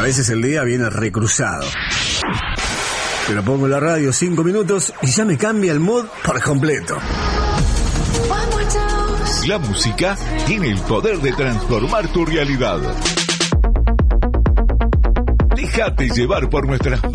A veces el día viene recruzado. Pero pongo la radio 5 minutos y ya me cambia el mood por completo. La música tiene el poder de transformar tu realidad. Déjate llevar por nuestras